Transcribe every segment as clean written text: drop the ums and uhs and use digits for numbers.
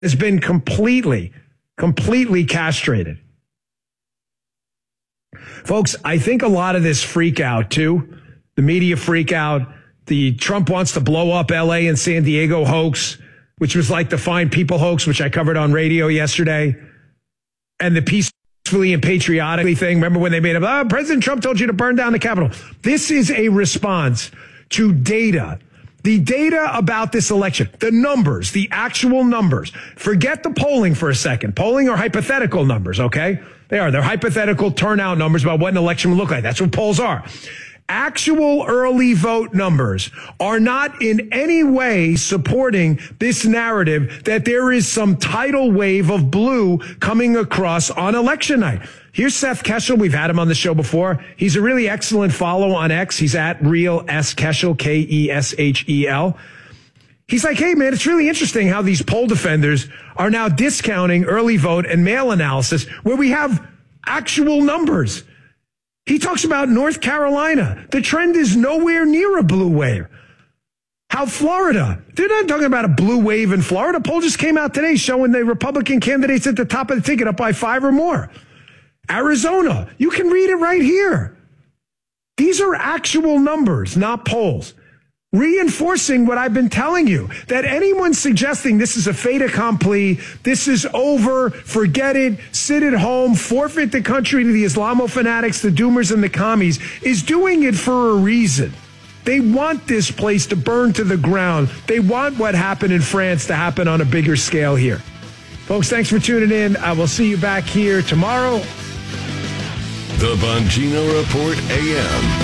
has been completely castrated. Folks, I think a lot of this freak out, too, the media freak out, the Trump wants to blow up L.A. and San Diego hoax, which was like the Fine People hoax, which I covered on radio yesterday, and the peacefully and patriotically thing. Remember when they made up, President Trump told you to burn down the Capitol. This is a response to data. The data about this election, the numbers, the actual numbers. Forget the polling for a second. Polling are hypothetical numbers, okay? They're hypothetical turnout numbers about what an election would look like. That's what polls are. Actual early vote numbers are not in any way supporting this narrative that there is some tidal wave of blue coming across on election night. Here's Seth Keshel. We've had him on the show before. He's a really excellent follow on X. He's at Real S Keshel, Keshel. He's like, hey, man, it's really interesting how these poll defenders are now discounting early vote and mail analysis where we have actual numbers. He talks about North Carolina. The trend is nowhere near a blue wave. How Florida, they're not talking about a blue wave in Florida. A poll just came out today showing the Republican candidates at the top of the ticket up by 5 or more. Arizona, you can read it right here. These are actual numbers, not polls. Reinforcing what I've been telling you, that anyone suggesting this is a fait accompli, this is over, forget it, sit at home, forfeit the country to the Islamo-fanatics, the doomers, and the commies, is doing it for a reason. They want this place to burn to the ground. They want what happened in France to happen on a bigger scale here. Folks, thanks for tuning in. I will see you back here tomorrow. The Bongino Report AM.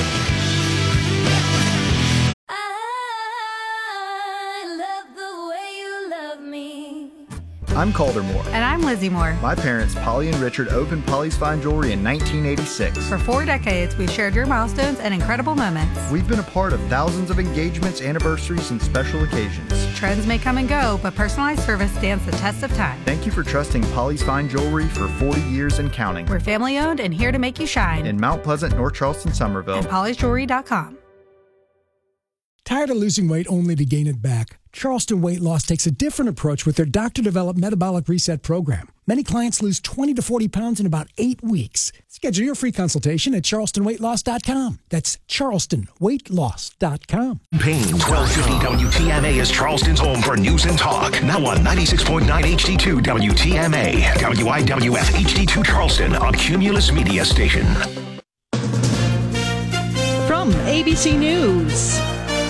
I'm Calder Moore. And I'm Lizzie Moore. My parents, Polly and Richard, opened Polly's Fine Jewelry in 1986. For 4 decades, we've shared your milestones and incredible moments. We've been a part of thousands of engagements, anniversaries, and special occasions. Trends may come and go, but personalized service stands the test of time. Thank you for trusting Polly's Fine Jewelry for 40 years and counting. We're family-owned and here to make you shine. In Mount Pleasant, North Charleston, Somerville. And pollysjewelry.com. Tired of losing weight only to gain it back? Charleston Weight Loss takes a different approach with their doctor-developed Metabolic Reset program. Many clients lose 20 to 40 pounds in about 8 weeks. Schedule your free consultation at charlestonweightloss.com. That's charlestonweightloss.com. Payne 1250 WTMA is Charleston's home for news and talk. Now on 96.9 HD2 WTMA. WIWF HD2 Charleston, a Cumulus Media station. From ABC News,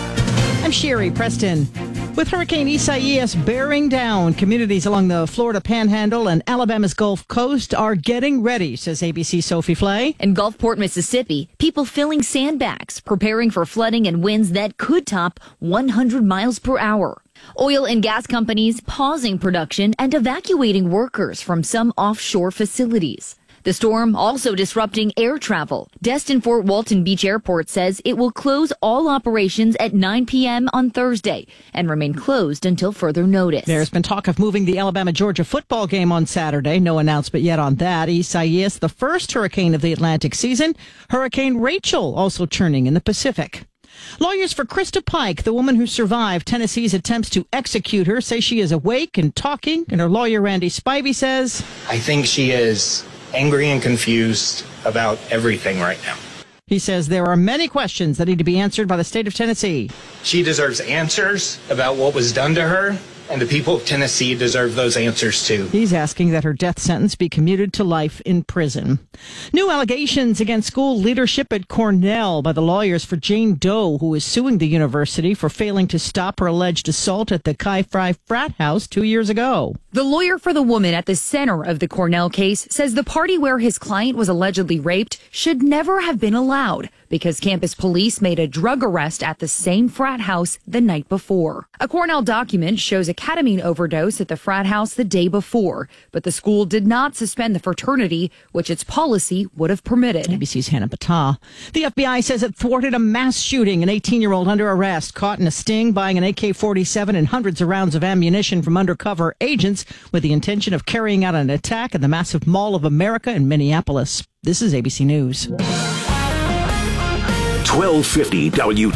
I'm Sherry Preston. With Hurricane Isaias bearing down, communities along the Florida Panhandle and Alabama's Gulf Coast are getting ready, says ABC Sophie Flay. In Gulfport, Mississippi, people filling sandbags, preparing for flooding and winds that could top 100 miles per hour. Oil and gas companies pausing production and evacuating workers from some offshore facilities. The storm also disrupting air travel. Destin Fort Walton Beach Airport says it will close all operations at 9 p.m. on Thursday and remain closed until further notice. There's been talk of moving the Alabama-Georgia football game on Saturday. No announcement yet on that. Isaias, the first hurricane of the Atlantic season. Hurricane Rachel also churning in the Pacific. Lawyers for Krista Pike, the woman who survived Tennessee's attempts to execute her, say she is awake and talking. And her lawyer, Randy Spivey, says, I think she is angry and confused about everything right now. He says there are many questions that need to be answered by the state of Tennessee. She deserves answers about what was done to her, and the people of Tennessee deserve those answers too. He's asking that her death sentence be commuted to life in prison. New allegations against school leadership at Cornell by the lawyers for Jane Doe, who is suing the university for failing to stop her alleged assault at the Chi Phi frat house 2 years ago. The lawyer for the woman at the center of the Cornell case says the party where his client was allegedly raped should never have been allowed because campus police made a drug arrest at the same frat house the night before. A Cornell document shows a ketamine overdose at the frat house the day before, but the school did not suspend the fraternity, which its policy would have permitted. ABC's Hannah Battah. The FBI says it thwarted a mass shooting, an 18-year-old under arrest, caught in a sting, buying an AK-47 and hundreds of rounds of ammunition from undercover agents with the intention of carrying out an attack at the massive Mall of America in Minneapolis. This is ABC News. 1250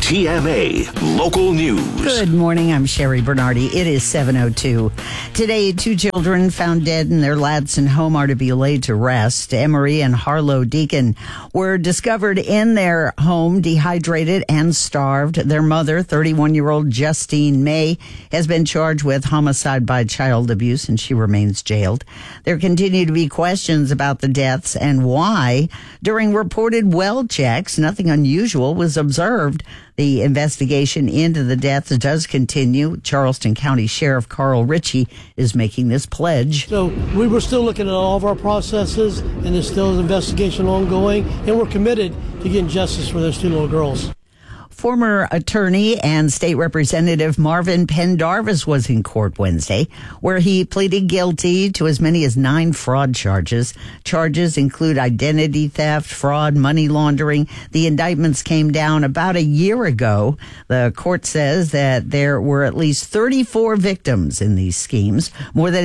WTMA Local News. Good morning. I'm Sherry Bernardi. It is 7:02. Today, 2 children found dead in their Ladson home are to be laid to rest. Emery and Harlow Deacon were discovered in their home, dehydrated and starved. Their mother, 31-year-old Justine May, has been charged with homicide by child abuse, and she remains jailed. There continue to be questions about the deaths and why. During reported well checks, nothing unusual was observed. The investigation into the deaths does continue. Charleston County Sheriff Carl Ritchie is making this pledge. So we were still looking at all of our processes, and there's still an investigation ongoing, and we're committed to getting justice for those 2 little girls. Former attorney and state representative Marvin Pendarvis was in court Wednesday, where he pleaded guilty to as many as 9 fraud charges. Charges include identity theft, fraud, money laundering. The indictments came down about a year ago. The court says that there were at least 34 victims in these schemes. More than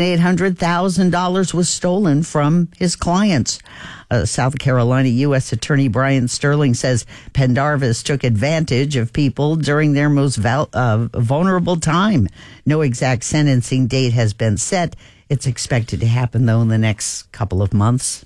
$800,000 was stolen from his clients. South Carolina U.S. Attorney Brian Sterling says Pendarvis took advantage of people during their most vulnerable time. No exact sentencing date has been set. It's expected to happen, though, in the next couple of months.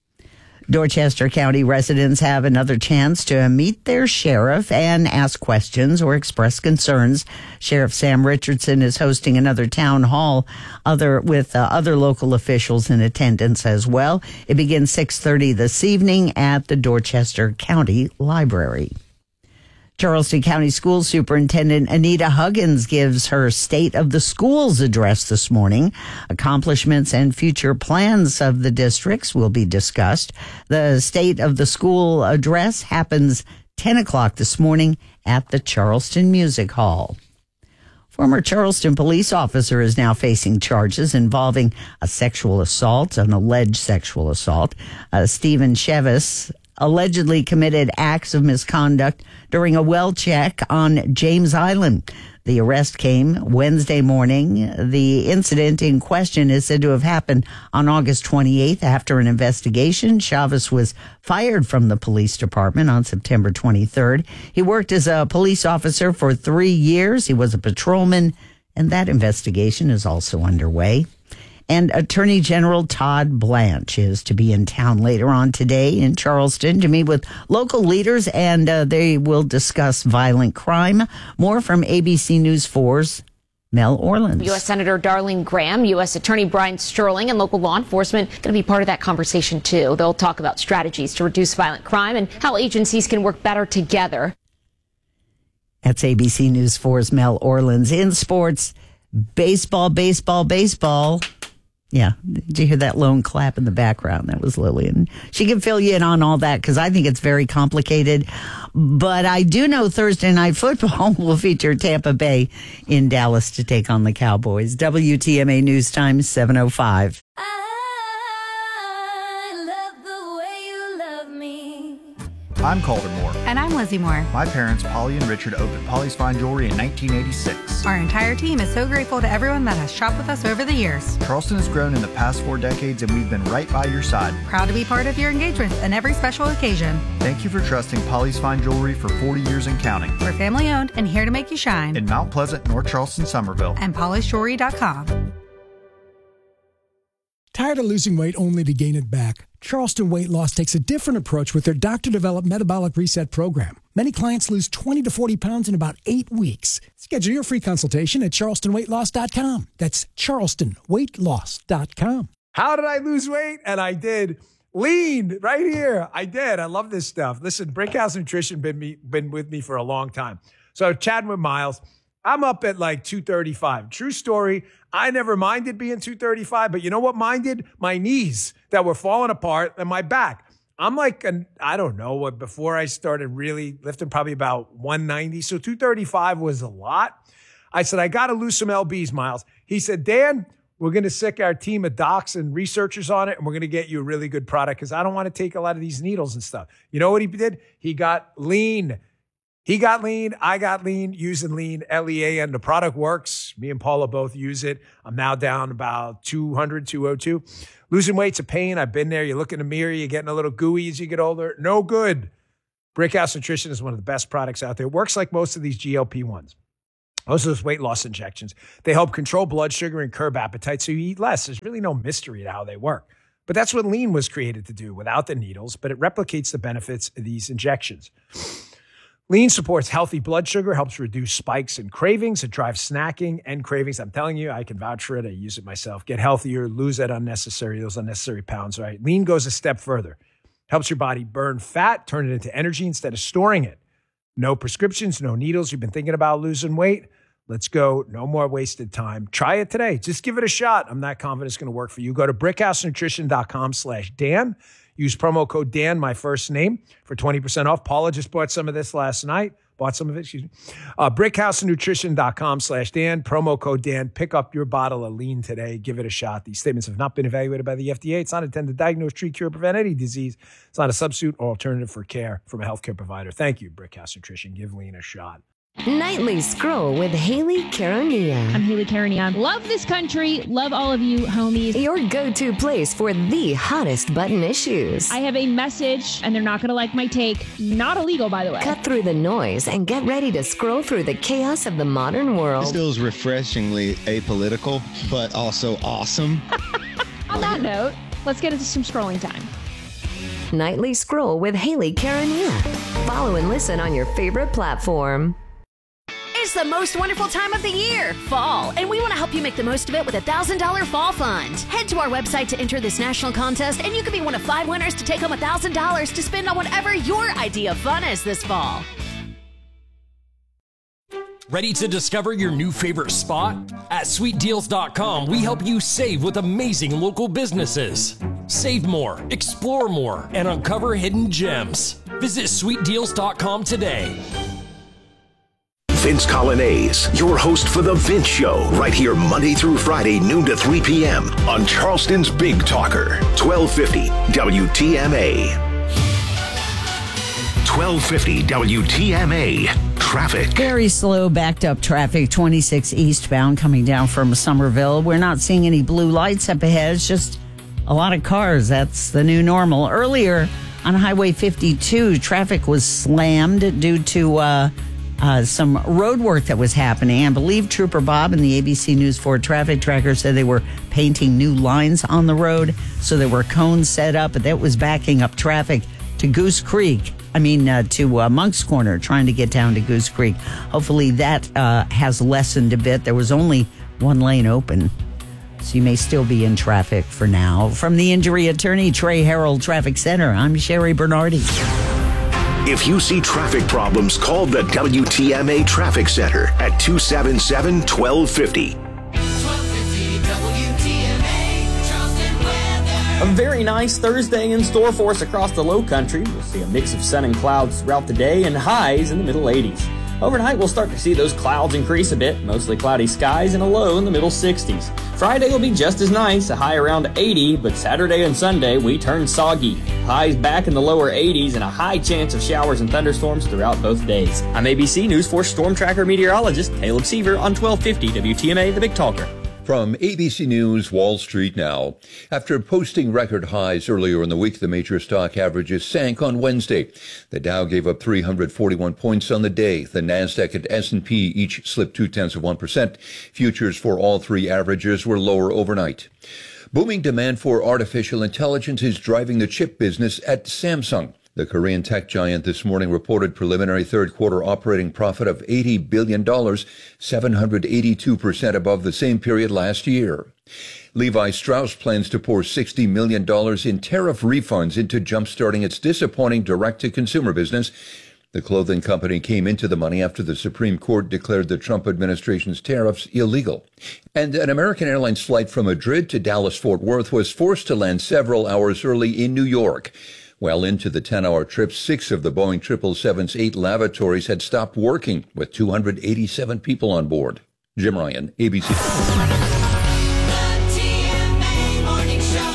Dorchester County residents have another chance to meet their sheriff and ask questions or express concerns. Sheriff Sam Richardson is hosting another town hall with other local officials in attendance as well. It begins 6:30 this evening at the Dorchester County Library. Charleston County School Superintendent Anita Huggins gives her State of the Schools address this morning. Accomplishments and future plans of the districts will be discussed. The State of the School address happens 10 o'clock this morning at the Charleston Music Hall. Former Charleston police officer is now facing charges involving a sexual assault, an alleged sexual assault. Stephen Chevis allegedly committed acts of misconduct during a well check on James Island. The arrest came Wednesday morning. The incident in question is said to have happened on August 28th. After an investigation, Chavez was fired from the police department on September 23rd. He worked as a police officer for 3 years. He was a patrolman, and that investigation is also underway. And Attorney General Todd Blanche is to be in town later on today in Charleston to meet with local leaders, and they will discuss violent crime. More from ABC News 4's Mel Orleans. U.S. Senator Darlene Graham, U.S. Attorney Brian Sterling, and local law enforcement going to be part of that conversation, too. They'll talk about strategies to reduce violent crime and how agencies can work better together. That's ABC News 4's Mel Orleans. In sports, baseball. Yeah. Did you hear that lone clap in the background? That was Lillian. She can fill you in on all that because I think it's very complicated. But I do know Thursday Night Football will feature Tampa Bay in Dallas to take on the Cowboys. WTMA News Time, 7:05. I'm Calder Moore. And I'm Lizzie Moore. My parents, Polly and Richard, opened Polly's Fine Jewelry in 1986. Our entire team is so grateful to everyone that has shopped with us over the years. Charleston has grown in the past 4 decades, and we've been right by your side. Proud to be part of your engagements and every special occasion. Thank you for trusting Polly's Fine Jewelry for 40 years and counting. We're family owned and here to make you shine. In Mount Pleasant, North Charleston, Somerville. And Polly'sJewelry.com. Tired of losing weight only to gain it back? Charleston Weight Loss takes a different approach with their doctor-developed metabolic reset program. Many clients lose 20 to 40 pounds in about 8 weeks. Schedule your free consultation at charlestonweightloss.com. That's charlestonweightloss.com. How did I lose weight? And I did. Lean right here. I did. I love this stuff. Listen, Brinkhouse Nutrition been with me for a long time. So chatting with Miles, I'm up at like 235. True story. I never minded being 235, but you know what minded? My knees that were falling apart and my back. I'm like, I don't know, before I started really lifting, probably about 190. So 235 was a lot. I said, I got to lose some LBs, Miles. He said, Dan, we're going to sick our team of docs and researchers on it, and we're going to get you a really good product because I don't want to take a lot of these needles and stuff. You know what he did? He got lean. He got lean. I got lean using lean, LEA, and the product works. Me and Paula both use it. I'm now down about 200, 202. Losing weight's a pain. I've been there. You look in the mirror, you're getting a little gooey as you get older. No good. Brickhouse Nutrition is one of the best products out there. It works like most of these GLP-1s. Most of those weight loss injections. They help control blood sugar and curb appetite so you eat less. There's really no mystery to how they work. But that's what Lean was created to do without the needles, but it replicates the benefits of these injections. Lean supports healthy blood sugar, helps reduce spikes and cravings. It drives snacking and cravings. I'm telling you, I can vouch for it. I use it myself. Get healthier, lose those unnecessary pounds, right? Lean goes a step further. Helps your body burn fat, turn it into energy instead of storing it. No prescriptions, no needles. You've been thinking about losing weight? Let's go. No more wasted time. Try it today. Just give it a shot. I'm not confident it's going to work for you. Go to brickhousenutrition.com/Dan. Use promo code Dan, my first name, for 20% off. Paula just bought some of this last night. Brickhousenutrition.com/Dan. Promo code Dan. Pick up your bottle of Lean today. Give it a shot. These statements have not been evaluated by the FDA. It's not intended to diagnose, treat, cure, prevent any disease. It's not a substitute or alternative for care from a healthcare provider. Thank you, Brickhouse Nutrition. Give Lean a shot. Nightly Scroll with Haley Caronia. I'm Haley Caronia. Love this country. Love all of you, homies. Your go-to place for the hottest button issues. I have a message, and they're not going to like my take. Not illegal, by the way. Cut through the noise and get ready to scroll through the chaos of the modern world. This feels refreshingly apolitical, but also awesome. On that note, let's get into some scrolling time. Nightly Scroll with Haley Caronia. Follow and listen on your favorite platform. It's the most wonderful time of the year, fall, and we want to help you make the most of it with a $1,000 fall fund. Head to our website to enter this national contest, and you could be one of 5 winners to take home $1,000 to spend on whatever your idea of fun is this fall. Ready to discover your new favorite spot? At sweetdeals.com, we help you save with amazing local businesses. Save more, explore more, and uncover hidden gems. Visit sweetdeals.com today. Vince Colonnese, your host for The Vince Show, right here Monday through Friday, noon to 3 p.m. on Charleston's Big Talker, 1250 WTMA. 1250 WTMA. Traffic. Very slow, backed up traffic, 26 eastbound coming down from Somerville. We're not seeing any blue lights up ahead. It's just a lot of cars. That's the new normal. Earlier on Highway 52, traffic was slammed due to some road work that was happening. I believe Trooper Bob and the ABC News 4 traffic tracker said they were painting new lines on the road. So there were cones set up, but that was backing up traffic to Goose Creek. To Monk's Corner, trying to get down to Goose Creek. Hopefully that has lessened a bit. There was only one lane open, so you may still be in traffic for now. From the injury attorney, Trey Harrell Traffic Center, I'm Sherry Bernardi. If you see traffic problems, call the WTMA Traffic Center at 277-1250. A very nice Thursday in store for us across the low country. We'll see a mix of sun and clouds throughout the day and highs in the middle 80s. Overnight, we'll start to see those clouds increase a bit, mostly cloudy skies and a low in the middle 60s. Friday will be just as nice, a high around 80, but Saturday and Sunday, we turn soggy. Highs back in the lower 80s and a high chance of showers and thunderstorms throughout both days. I'm ABC News 4 Storm Tracker meteorologist Caleb Seaver on 1250 WTMA, The Big Talker. From ABC News, Wall Street now. After posting record highs earlier in the week, the major stock averages sank on Wednesday. The Dow gave up 341 points on the day. The Nasdaq and S&P each slipped 0.2%. Futures for all three averages were lower overnight. Booming demand for artificial intelligence is driving the chip business at Samsung. The Korean tech giant this morning reported preliminary third-quarter operating profit of $80 billion, 782% above the same period last year. Levi Strauss plans to pour $60 million in tariff refunds into jump-starting its disappointing direct-to-consumer business. The clothing company came into the money after the Supreme Court declared the Trump administration's tariffs illegal. And an American Airlines flight from Madrid to Dallas-Fort Worth was forced to land several hours early in New York. Well into the 10-hour trip, 6 of the Boeing 777's 8 lavatories had stopped working, with 287 people on board. Jim Ryan, ABC. The TMA Morning Show,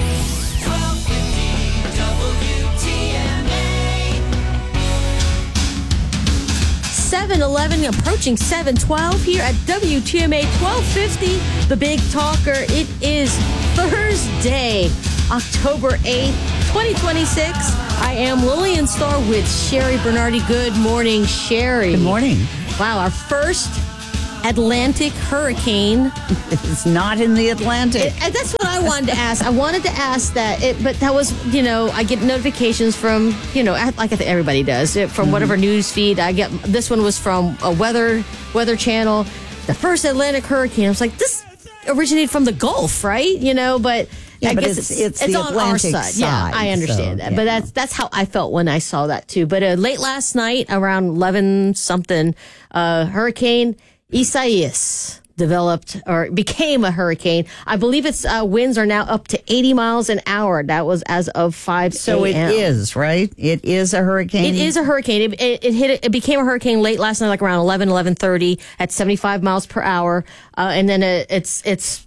1250 WTMA. 7:11, approaching 7:12 here at WTMA 1250, The Big Talker. It is Thursday. October 8th, 2026. I am Lillian Starr with Sherry Bernardi. Good morning, Sherry. Good morning. Wow, our first Atlantic hurricane. It's not in the Atlantic. That's what I wanted to ask. I wanted to ask that, but that was, I get notifications from, like I think everybody does, from whatever news feed I get. This one was from a weather channel. The first Atlantic hurricane. I was like, this originated from the Gulf, right? But Yeah, I but guess it's on the our Atlantic side. Yeah, I understand that. But that's how I felt when I saw that too. But late last night, around 11 something, Hurricane Isaias developed or became a hurricane. I believe its winds are now up to 80 miles an hour. That was as of 5 a.m. So it is, right? It is a hurricane? It is a hurricane. It became a hurricane late last night, like around 11:30 at 75 miles per hour. And then it's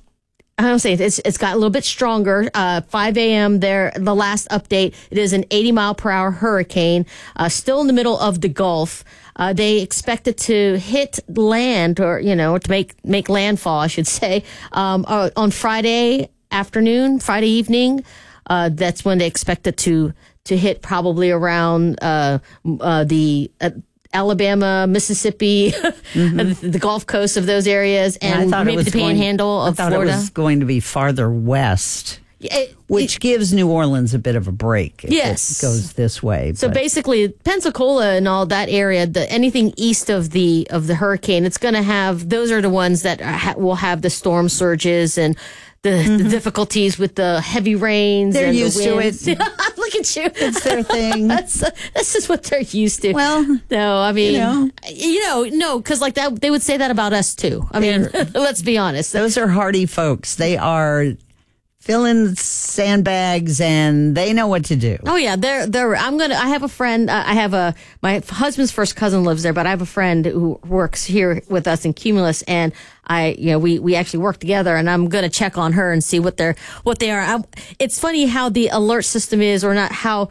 got a little bit stronger. 5 a.m. there, the last update, it is an 80 mile per hour hurricane, still in the middle of the Gulf. They expect it to hit land or, to make landfall, I should say, on Friday afternoon, Friday evening. That's when they expect it to hit probably around, the, Alabama, Mississippi, the Gulf Coast of those areas, and maybe the Panhandle of Florida. I thought it was going to be farther west, which gives New Orleans a bit of a break. If it goes this way. So basically, Pensacola and all that area, anything east of the hurricane, it's going to have. Those are the ones that will have the storm surges and the difficulties with the heavy rains. They're and used the to winds. it. Look at you. It's their thing. That's just what they're used to. Well, no, I mean, no, because like that, they would say that about us too. I mean, let's be honest. Those are hardy folks. They are filling sandbags and they know what to do. Oh yeah, I have a friend, my husband's first cousin lives there, but I have a friend who works here with us in Cumulus, and we actually work together, and I'm going to check on her and see what they are. It's funny how the alert system is, or not how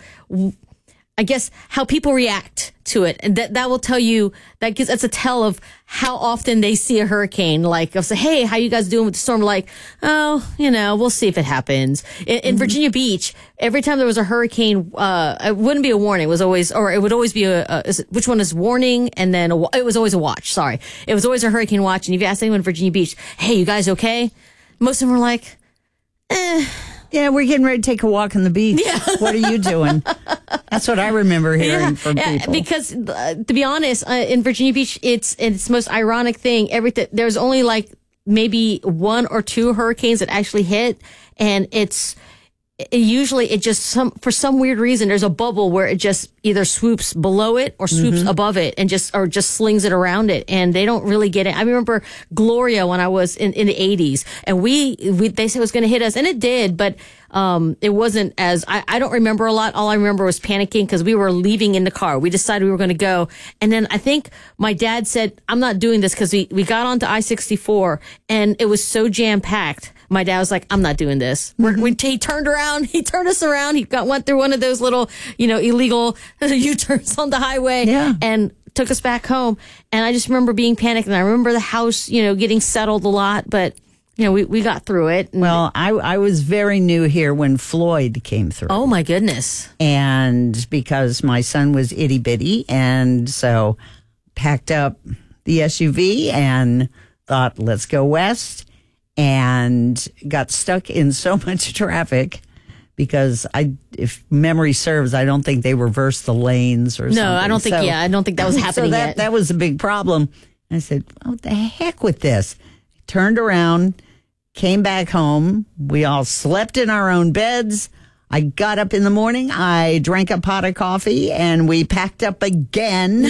people react to it. And that will tell you, that's a tell of how often they see a hurricane. Like, I'll say, hey, how you guys doing with the storm? Like, oh, we'll see if it happens. In Virginia Beach, every time there was a hurricane, it wouldn't be a warning. It would always be which one is warning? And then it was always a watch. Sorry. It was always a hurricane watch. And if you ask anyone in Virginia Beach, hey, you guys okay? Most of them were like, yeah, we're getting ready to take a walk on the beach. Yeah. What are you doing? That's what I remember hearing from people. Because to be honest, in Virginia Beach, it's the most ironic thing. There's only like maybe 1 or 2 hurricanes that actually hit, and for some weird reason, there's a bubble where it just either swoops below it or swoops above it and just slings it around it. And they don't really get it. I remember Gloria when I was in the 80s, and they said it was going to hit us, and it did, but it wasn't as, I don't remember a lot. All I remember was panicking because we were leaving in the car. We decided we were going to go. And then I think my dad said, I'm not doing this, because we got onto I-64 and it was so jam packed. My dad was like, I'm not doing this. He turned around, he turned us around. He went through one of those little, illegal U-turns on the highway and took us back home. And I just remember being panicked, and I remember the house, getting settled a lot, but we got through it. Well, I was very new here when Floyd came through. Oh my goodness. And because my son was itty bitty, and so packed up the SUV and thought, let's go west. And got stuck in so much traffic because if memory serves, I don't think they reversed the lanes or something. No, I don't think. I don't think that was happening yet. That was a big problem. And I said, "What the heck with this?" Turned around, came back home. We all slept in our own beds. I got up in the morning. I drank a pot of coffee, and we packed up again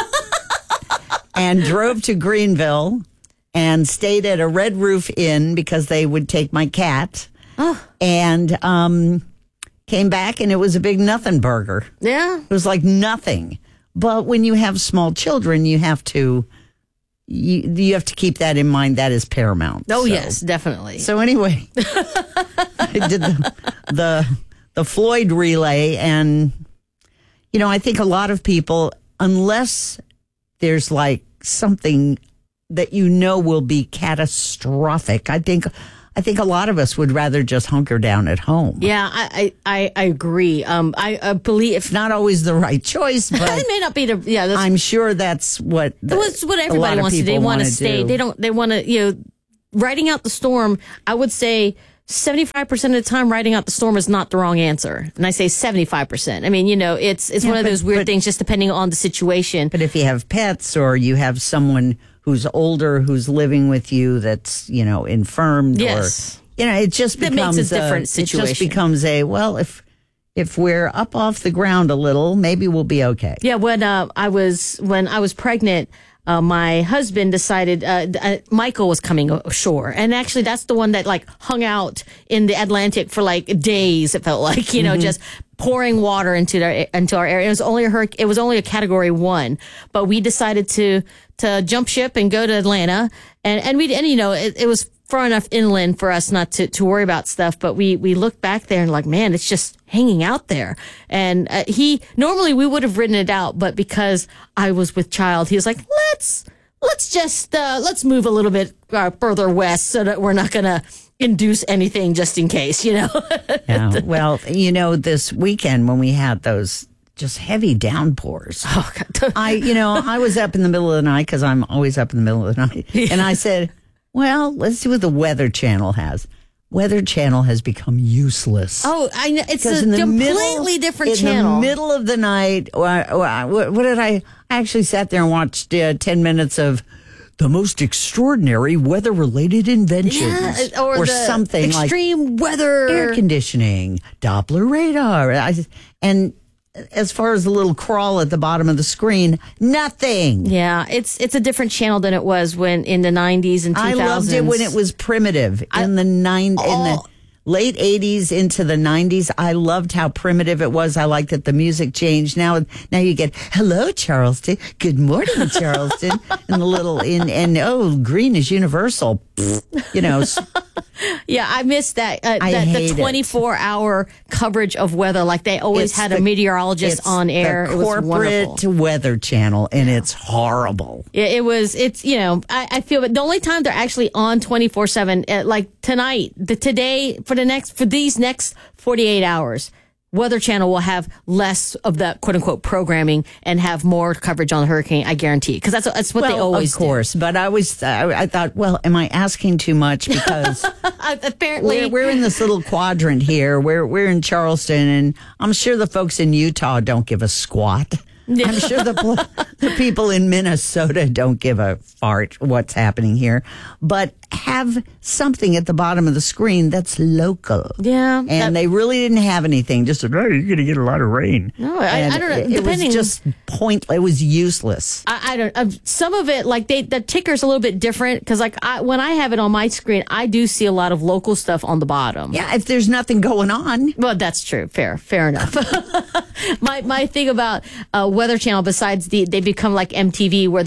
and drove to Greenville. And stayed at a Red Roof Inn because they would take my cat. Oh. And came back, and it was a big nothing burger. Yeah. It was like nothing. But when you have small children, you have to keep that in mind. That is paramount. Oh, yes, definitely. So anyway, I did the Floyd relay. And, I think a lot of people, unless there's like something that will be catastrophic. I think I think a lot of us would rather just hunker down at home. Yeah, I agree. I believe it's not always the right choice, but it may not be the. I'm sure that's what everybody wants to do. They want to stay. They want to. Riding out the storm. I would say 75% of the time, riding out the storm is not the wrong answer. And I say 75%. I mean, it's one of those weird things, just depending on the situation. But if you have pets or you have someone who's older, who's living with you, that's, infirmed, yes. or, it just becomes makes a different situation. It just becomes if we're up off the ground a little, maybe we'll be okay. Yeah. When I was pregnant, my husband decided Michael was coming ashore, and actually that's the one that hung out in the Atlantic for days. It felt like just pouring water into our area. It was only a Category 1, but we decided to jump ship and go to Atlanta, and it was far enough inland for us not to worry about stuff. But we looked back there and man, it's just hanging out there. And normally we would have ridden it out, but because I was with child, he was like, let's move a little bit further west so that we're not going to induce anything just in case, Yeah. Well, this weekend when we had those just heavy downpours. Oh, God. I was up in the middle of the night because I'm always up in the middle of the night. And I said, well, let's see what the Weather Channel has. Weather Channel has become useless. Oh, I know. It's a completely different channel. In the middle of the night, what did I actually sat there and watched 10 minutes of the most extraordinary weather-related inventions, or something extreme weather, air conditioning, Doppler radar, and as far as the little crawl at the bottom of the screen, nothing. Yeah, it's a different channel than it was when in the 90s and 2000s. I loved it when it was primitive in the late 80s into the 90s. I loved how primitive it was. I liked that the music changed. Now you get, hello, Charleston. Good morning, Charleston. And the little, green is universal. Yeah, I missed that. The 24-hour coverage of weather. They always had a meteorologist on air. It was wonderful. Corporate Weather Channel, and it's horrible. I feel, but the only time they're actually on 24/7, tonight, for these next 48 hours, Weather Channel will have less of that quote unquote programming and have more coverage on the hurricane. I guarantee, because that's what they always do. Of course, but I thought, well, am I asking too much? Because apparently we're in this little quadrant here. We're in Charleston, and I'm sure the folks in Utah don't give a squat. I'm sure the people in Minnesota don't give a fart what's happening here, but have something at the bottom of the screen that's local. Yeah. And they really didn't have anything. Just, you're going to get a lot of rain. No, I don't know. It was just pointless. It was useless. I don't, some of it, the ticker's a little bit different because when I have it on my screen, I do see a lot of local stuff on the bottom. Yeah, if there's nothing going on. Well, that's true. Fair enough. My thing about Weather Channel, besides they become like MTV, where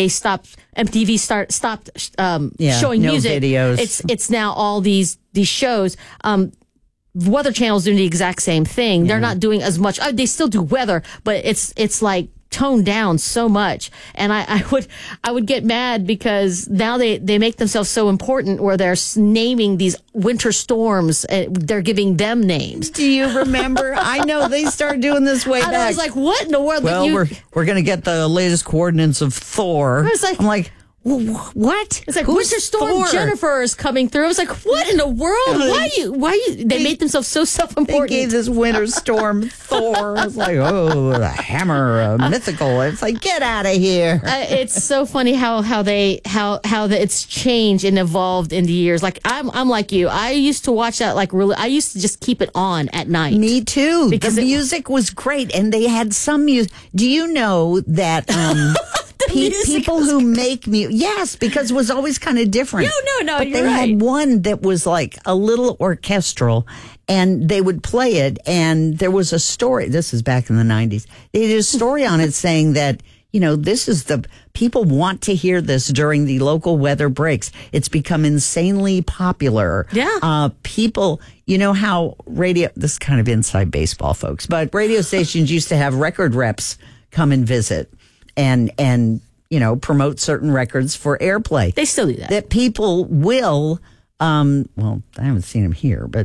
MTV stopped showing music. Videos. It's now all these shows. Weather Channel's doing the exact same thing. They're not doing as much. They still do weather, but it's toned down so much. And I would get mad because now they make themselves so important where they're naming these winter storms. They're giving them names. Do you remember? I know they started doing this way back. I was like, what in the world? Well, we're going to get the latest coordinates of Thor. I'm like, what? It's like Who's Winter Storm Thor? Jennifer is coming through. I was like, what in the world? Why you? They made themselves so self-important. They gave this Winter Storm Thor. I was like, the hammer, mythical. It's like, get out of here. It's so funny how it's changed and evolved in the years. I'm like you. I used to watch that I used to just keep it on at night. Me too. Because the music was great, and they had some music. Do you know that? People who make music, yes, because it was always kind of different. No, but you're they right. had one that was like a little orchestral, and they would play it, and there was a story. This is back in the 90s. They did a story on it saying that, this is people want to hear this during the local weather breaks. It's become insanely popular. Yeah. People, how this is kind of inside baseball, folks, but radio stations used to have record reps come and visit and promote certain records for airplay. They still do that. That people will Well, I haven't seen him here, but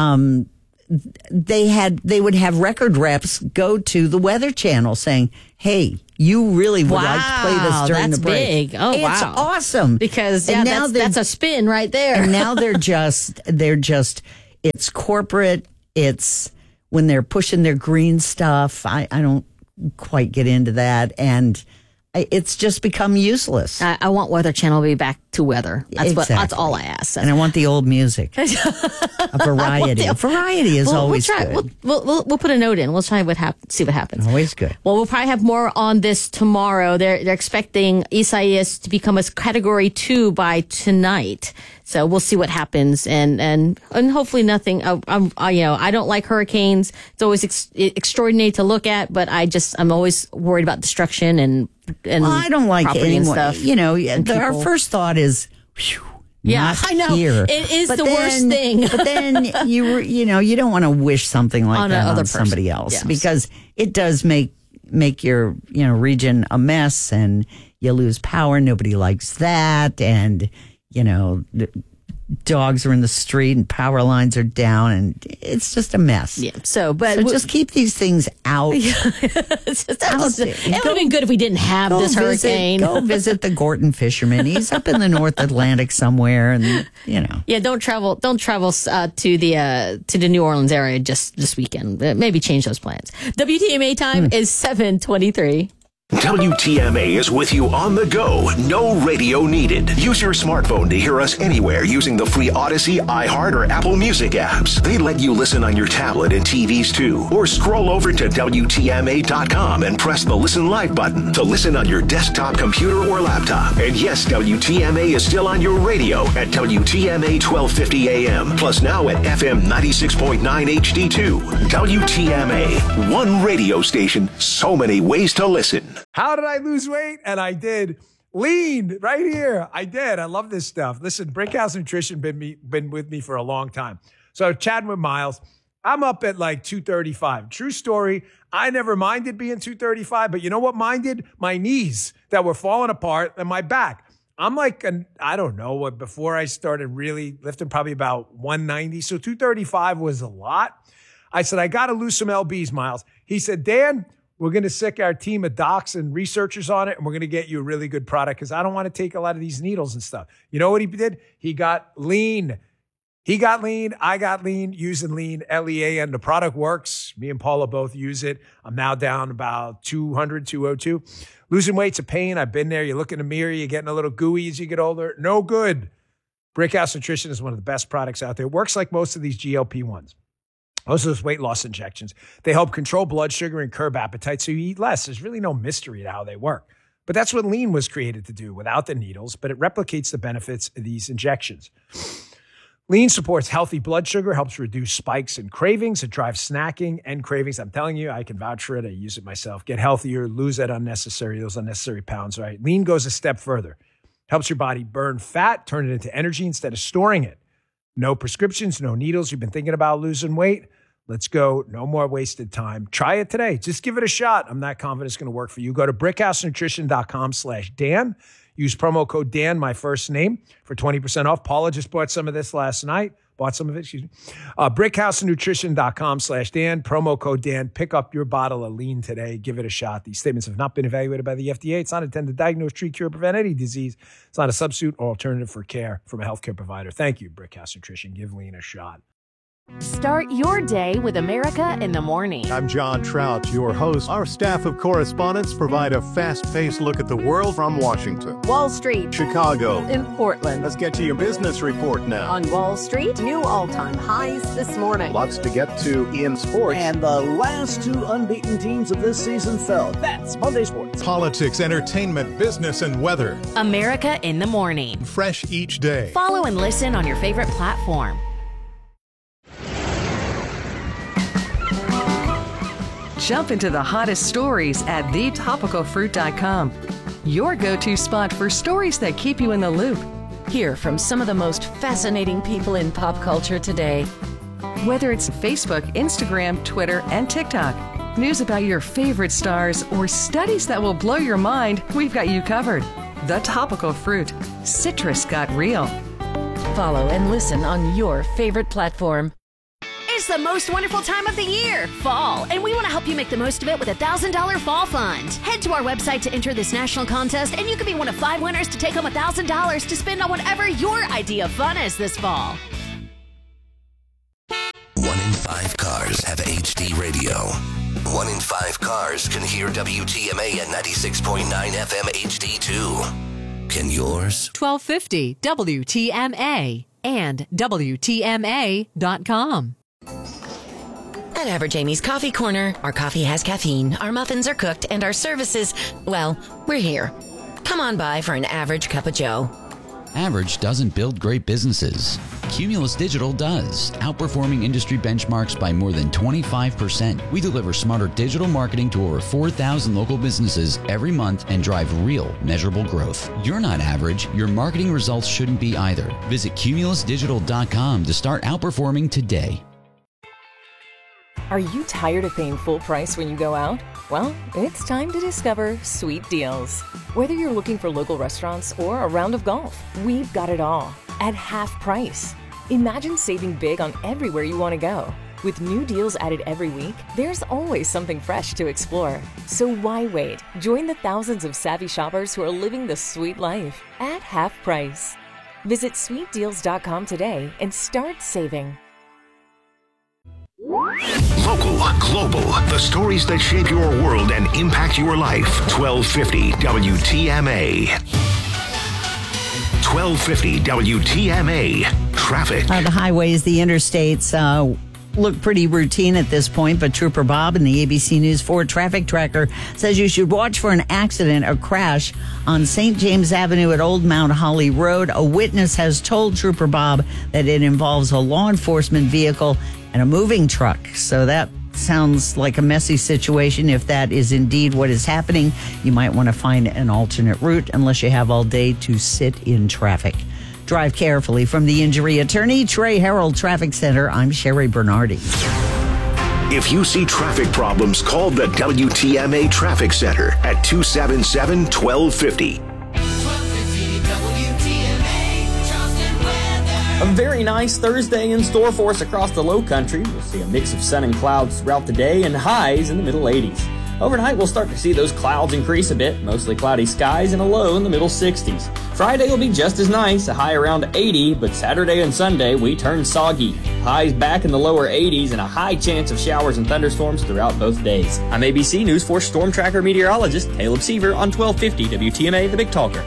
they would have record reps go to the Weather Channel saying, "Hey, you really would like to play this during the break." Big. Oh, it's wow. awesome Because that's a spin right there. And now they're just it's corporate. It's when they're pushing their green stuff. I don't quite get into that, and it's just become useless. I want Weather Channel to be back to weather. That's all I ask. And I want the old music. A variety. Variety is always good. We'll put a note in. We'll try see what happens. Always good. Well, we'll probably have more on this tomorrow. They're expecting Isaias to become a Category 2 by tonight. So we'll see what happens, and hopefully nothing. I don't like hurricanes. It's always extraordinary to look at, but I'm always worried about destruction and I don't like property and stuff. Our first thought is, whew, yeah, not I know here. it is the worst thing. But then you don't want to wish something like that on somebody else because it does make your region a mess, and you lose power. Nobody likes that, and dogs are in the street and power lines are down, and it's just a mess. Yeah. So just keep these things out. It would have been good if we didn't have this hurricane. Go visit the Gorton fisherman. He's up in the North Atlantic somewhere, and Yeah, don't travel to the New Orleans area just this weekend. Maybe change those plans. WTMA time is 7:23. WTMA is with you on the go. No radio needed. Use your smartphone to hear us anywhere using the free Odyssey, iHeart, or Apple Music apps. They let you listen on your tablet and TVs too. Or scroll over to WTMA.com and press the Listen Live button to listen on your desktop computer or laptop. And yes, WTMA is still on your radio at WTMA 1250 AM. Plus now at FM 96.9 HD2. WTMA. One radio station, so many ways to listen. How did I lose weight? And I did. Lean right here. I did. I love this stuff. Listen, Brickhouse Nutrition been with me for a long time. So chatting with Miles, I'm up at like 235. True story. I never minded being 235, but you know what minded? My knees that were falling apart and my back. I'm like, I don't know, before I started really lifting, probably about 190. So 235 was a lot. I said, I got to lose some LBs, Miles. He said, Dan, we're going to sick our team of docs and researchers on it, and we're going to get you a really good product because I don't want to take a lot of these needles and stuff. You know what he did? He got lean. I got lean, using lean, LEAN. The product works. Me and Paula both use it. I'm now down about 200, 202. Losing weight's a pain. I've been there. You look in the mirror, you're getting a little gooey as you get older. No good. Brickhouse Nutrition is one of the best products out there. It works like most of these GLP-1s. Most of those weight loss injections, they help control blood sugar and curb appetite so you eat less. There's really no mystery to how they work. But that's what lean was created to do without the needles, but it replicates the benefits of these injections. Lean supports healthy blood sugar, helps reduce spikes and cravings. It drives snacking and cravings. I'm telling you, I can vouch for it. I use it myself. Get healthier, lose those unnecessary pounds, right? Lean goes a step further. Helps your body burn fat, turn it into energy instead of storing it. No prescriptions, no needles. You've been thinking about losing weight? Let's go. No more wasted time. Try it today. Just give it a shot. I'm not confident it's going to work for you. Go to brickhousenutrition.com/Dan. Use promo code Dan, my first name, for 20% off. Paula just bought some of this last night. Brickhousenutrition.com/Dan. Promo code Dan. Pick up your bottle of lean today. Give it a shot. These statements have not been evaluated by the FDA. It's not intended to diagnose, treat, cure, prevent any disease. It's not a substitute or alternative for care from a healthcare provider. Thank you, Brickhouse Nutrition. Give lean a shot. Start your day with America in the Morning. I'm John Trout, your host. Our staff of correspondents provide a fast-paced look at the world from Washington, Wall Street, Chicago, in Portland. Let's get to your business report now. On Wall Street, new all-time highs this morning. Lots to get to in sports. And the last two unbeaten teams of this season fell. That's Monday Sports. Politics, entertainment, business, and weather. America in the Morning. Fresh each day. Follow and listen on your favorite platform. Jump into the hottest stories at thetopicalfruit.com. Your go-to spot for stories that keep you in the loop. Hear from some of the most fascinating people in pop culture today. Whether it's Facebook, Instagram, Twitter, and TikTok, news about your favorite stars, or studies that will blow your mind, we've got you covered. The Topical Fruit. Citrus got real. Follow and listen on your favorite platform. It's the most wonderful time of the year, fall, and we want to help you make the most of it with a $1,000 fall fund. Head to our website to enter this national contest, and you could be one of 5 winners to take home $1,000 to spend on whatever your idea of fun is this fall. 1 in 5 cars have HD radio. 1 in 5 cars can hear WTMA at 96.9 FM HD2. Can yours? 1250 WTMA and WTMA.com. At Average Amy's Coffee Corner, our coffee has caffeine, our muffins are cooked, and our services, well, we're here. Come on by for an average cup of joe. Average doesn't build great businesses. Cumulus Digital does, outperforming industry benchmarks by more than 25%. We deliver smarter digital marketing to over 4,000 local businesses every month and drive real, measurable growth. You're not average. Your marketing results shouldn't be either. Visit cumulusdigital.com to start outperforming today. Are you tired of paying full price when you go out? Well, it's time to discover Sweet Deals. Whether you're looking for local restaurants or a round of golf, we've got it all at half price. Imagine saving big on everywhere you want to go. With new deals added every week, there's always something fresh to explore. So why wait? Join the thousands of savvy shoppers who are living the sweet life at half price. Visit sweetdeals.com today and start saving. Local, global, the stories that shape your world and impact your life. 1250 WTMA. 1250 WTMA. Traffic. The highways, the interstates look pretty routine at this point, but Trooper Bob in the ABC News 4 traffic tracker says you should watch for an accident, a crash on St. James Avenue at Old Mount Holly Road. A witness has told Trooper Bob that it involves a law enforcement vehicle and a moving truck. So that sounds like a messy situation. If that is indeed what is happening, you might want to find an alternate route unless you have all day to sit in traffic. Drive carefully. From the injury attorney, Trey Harold Traffic Center, I'm Sherry Bernardi. If you see traffic problems, call the WTMA Traffic Center at 277-1250. A very nice Thursday in store for us across the low country. We'll see a mix of sun and clouds throughout the day and highs in the middle 80s. Overnight, we'll start to see those clouds increase a bit, mostly cloudy skies and a low in the middle 60s. Friday will be just as nice, a high around 80, but Saturday and Sunday, we turn soggy. Highs back in the lower 80s and a high chance of showers and thunderstorms throughout both days. I'm ABC News 4 Storm Tracker meteorologist Caleb Seaver on 1250 WTMA, The Big Talker.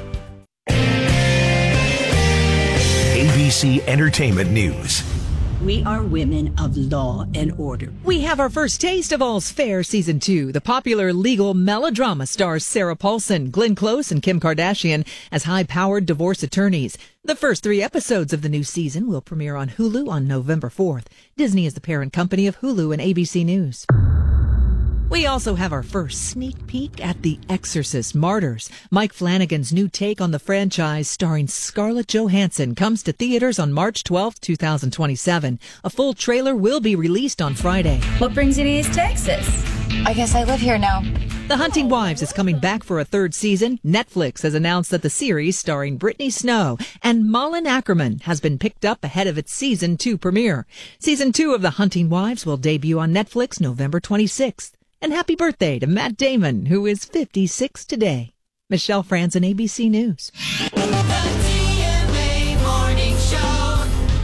ABC Entertainment News. We are women of law and order. We have our first taste of All's Fair Season 2. The popular legal melodrama stars Sarah Paulson, Glenn Close, and Kim Kardashian as high-powered divorce attorneys. The first 3 episodes of the new season will premiere on Hulu on November 4th. Disney is the parent company of Hulu and ABC News. We also have our first sneak peek at The Exorcist Martyrs. Mike Flanagan's new take on the franchise starring Scarlett Johansson comes to theaters on March 12, 2027. A full trailer will be released on Friday. What brings you to East Texas? I guess I live here now. The Hunting Wives is coming back for a 3rd season. Netflix has announced that the series starring Brittany Snow and Malin Ackerman has been picked up ahead of its Season 2 premiere. Season 2 of The Hunting Wives will debut on Netflix November 26th. And happy birthday to Matt Damon, who is 56 today. Michelle Franzen, ABC News. The TMA Morning Show,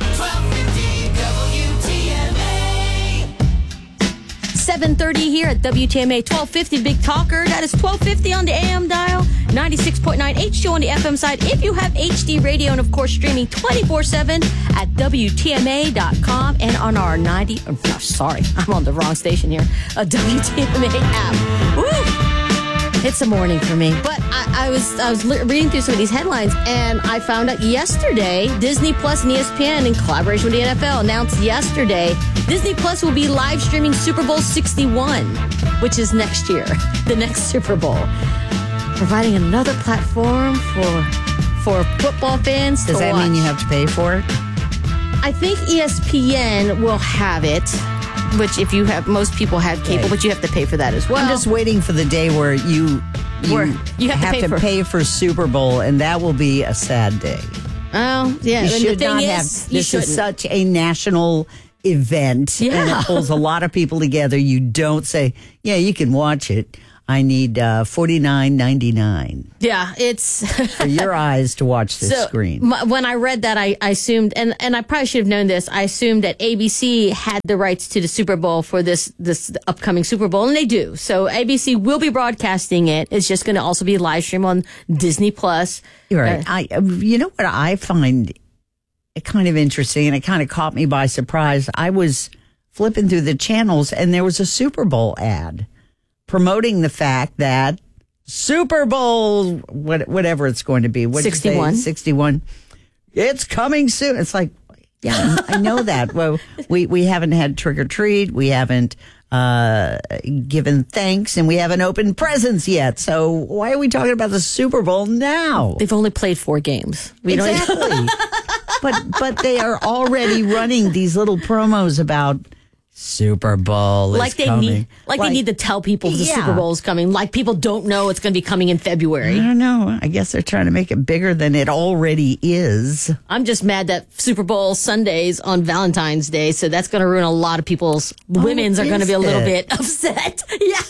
1250 WTMA. 7:30 here at WTMA 1250 Big Talker. That is 1250 on the AM dial, 96.9 HD on the FM side. If you have HD radio and, of course, streaming 24/7 at WTMA.com and on our I'm on the wrong station here, a WTMA app. Woo! It's a morning for me. But I was reading through some of these headlines, and I found out yesterday, Disney Plus and ESPN, in collaboration with the NFL, announced yesterday Disney Plus will be live streaming Super Bowl 61, which is next year, the next Super Bowl, providing another platform for football fans to watch. Does that mean you have to pay for it? I think ESPN will have it, which if you have, most people have cable, but you have to pay for that as well. I'm just waiting for the day where you have to pay for Super Bowl, and that will be a sad day. Oh, yeah. You And should the thing not is, have. you This shouldn't. is such a national event, and Yeah. it pulls a lot of people together. You don't say, "Yeah, you can watch it." I need $49.99 Yeah, it's for your eyes to watch this so screen. When I read that, I assumed, and I probably should have known this. I assumed that ABC had the rights to the Super Bowl for this upcoming Super Bowl, and they do. So ABC will be broadcasting it. It's just going to also be live streamed on Disney Plus. You're right. You know what I find kind of interesting, and it kind of caught me by surprise. I was flipping through the channels, and there was a Super Bowl ad promoting the fact that Super Bowl, whatever it's going to be, 61, it's coming soon. It's like, yeah, I know that. Well, we haven't had trick or treat, we haven't given thanks, and we haven't opened presents yet. So why are we talking about the Super Bowl now? They've only played 4 games. Exactly. But they are already running these little promos about Super Bowl is coming. They need to tell people the Super Bowl is coming. Like people don't know it's going to be coming in February. I don't know. I guess they're trying to make it bigger than it already is. I'm just mad that Super Bowl Sunday's on Valentine's Day, so that's going to ruin a lot of people's. Women's are going to be a little bit upset. Yeah.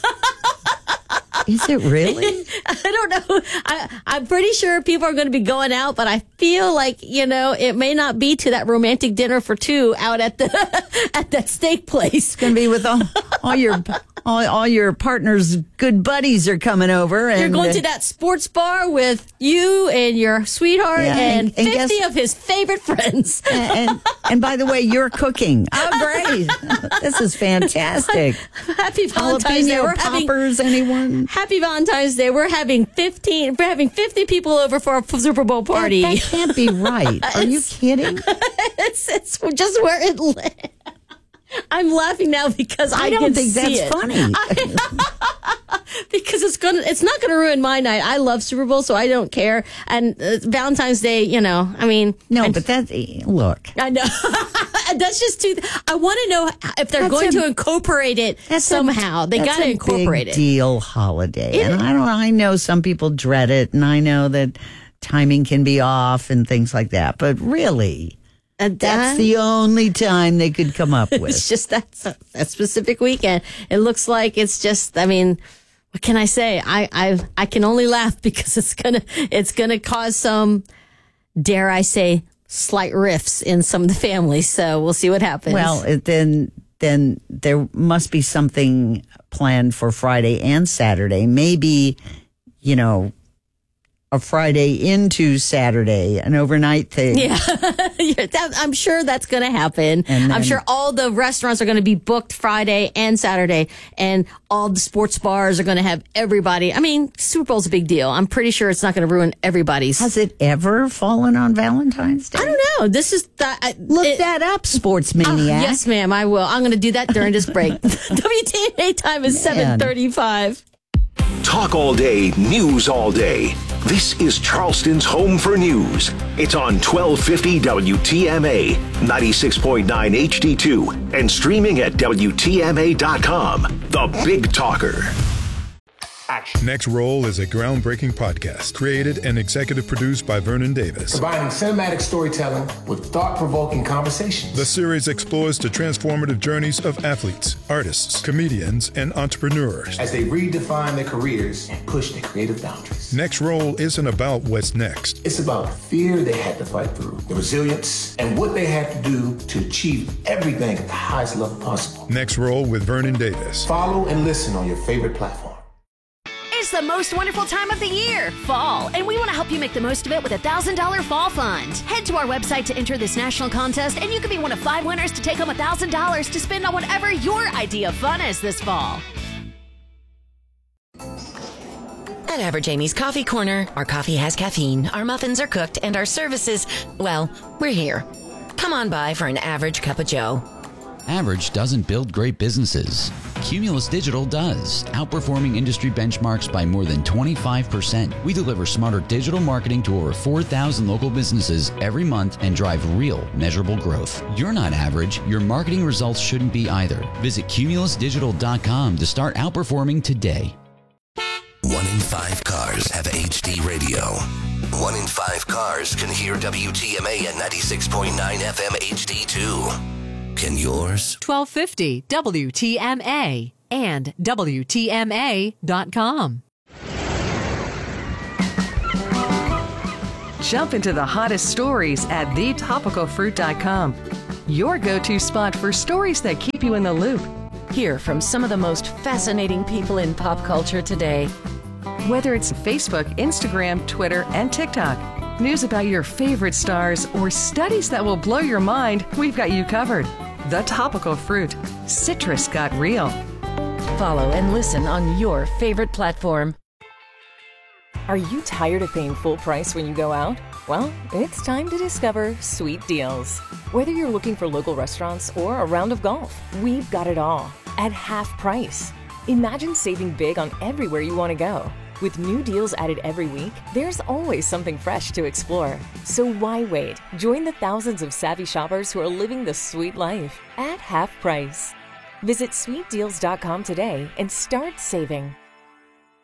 Is it really? I don't know. I'm pretty sure people are going to be going out, but I feel like, it may not be to that romantic dinner for 2 out at at that steak place. It's going to be with all your partner's good buddies are coming over. And you're going to that sports bar with you and your sweetheart and 50 of his favorite friends. And by the way, you're cooking. Oh, great. This is fantastic. Happy Valentine's Day. Jalapeno poppers, anyone? Happy Valentine's Day. We're having 50 people over for a Super Bowl party. That can't be right. Are you kidding? It's just where it lives. I'm laughing now because I don't can think see that's it. funny. Because it's not gonna ruin my night. I love Super Bowl, so I don't care. And Valentine's Day, but that's look. I know. That's just too. I want to know if they're going to incorporate it somehow. They got to incorporate big it. Deal holiday, and I know some people dread it, and I know that timing can be off and things like that. But really, that's the only time they could come up with. It's just that specific weekend. It looks like it's just. I mean, what can I say? I can only laugh because it's gonna cause some, dare I say, slight rifts in some of the families. So we'll see what happens. Well, then there must be something planned for Friday and Saturday. Maybe, a Friday into Saturday, an overnight thing. Yeah, I'm sure that's going to happen. I'm sure all the restaurants are going to be booked Friday and Saturday, and all the sports bars are going to have everybody. I mean, Super Bowl's a big deal. I'm pretty sure it's not going to ruin everybody's. Has it ever fallen on Valentine's Day? I don't know. This is look that up, Sports Maniac. Yes, ma'am, I will. I'm going to do that during this break. WTMA time is 7:35. Talk all day, news all day. This is Charleston's home for news. It's on 1250 WTMA, 96.9 HD2, and streaming at WTMA.com. The Big Talker. Next Roll is a groundbreaking podcast created and executive produced by Vernon Davis. Combining cinematic storytelling with thought-provoking conversations. The series explores the transformative journeys of athletes, artists, comedians, and entrepreneurs as they redefine their careers and push their creative boundaries. Next Roll isn't about what's next. It's about the fear they had to fight through, the resilience, and what they had to do to achieve everything at the highest level possible. Next Roll with Vernon Davis. Follow and listen on your favorite platform. It's the most wonderful time of the year, fall, and we want to help you make the most of it with a $1,000 fall fund. Head to our website to enter this national contest, and you could be one of 5 winners to take home $1,000 to spend on whatever your idea of fun is this fall. At Average Amy's Coffee Corner, our coffee has caffeine, our muffins are cooked, and our services, well, we're here. Come on by for an average cup of joe. Average doesn't build great businesses. Cumulus Digital does, outperforming industry benchmarks by more than 25%. We deliver smarter digital marketing to over 4,000 local businesses every month and drive real, measurable growth. You're not average. Your marketing results shouldn't be either. Visit cumulusdigital.com to start outperforming today. 1 in 5 cars have HD radio. 1 in 5 cars can hear WTMA at 96.9 FM HD2. Can yours? 1250 WTMA and WTMA.com. Jump into the hottest stories at thetopicalfruit.com. Your go-to spot for stories that keep you in the loop. Hear from some of the most fascinating people in pop culture today. Whether it's Facebook, Instagram, Twitter, and TikTok, news about your favorite stars, or studies that will blow your mind, we've got you covered. The Topical Fruit. Citrus got real. Follow and listen on your favorite platform. Are you tired of paying full price when you go out? Well, it's time to discover Sweet Deals. Whether you're looking for local restaurants or a round of golf, we've got it all at half price. Imagine saving big on everywhere you want to go. With new deals added every week, there's always something fresh to explore. So why wait? Join the thousands of savvy shoppers who are living the sweet life at half price. Visit sweetdeals.com today and start saving.